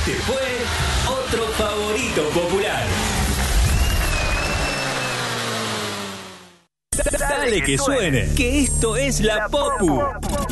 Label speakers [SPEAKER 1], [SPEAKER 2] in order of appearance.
[SPEAKER 1] Este fue otro favorito popular. Dale que suene, que esto es la Popu.